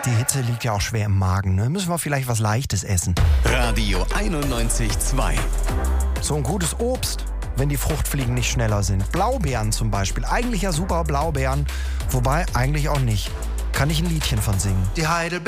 Die Hitze liegt ja auch schwer im Magen, ne? Müssen wir vielleicht was Leichtes essen. Radio 91,2. So ein gutes Obst, wenn die Fruchtfliegen nicht schneller sind. Blaubeeren zum Beispiel. Eigentlich ja super Blaubeeren, wobei eigentlich auch nicht. Kann ich ein Liedchen von singen. Die Heidelbeere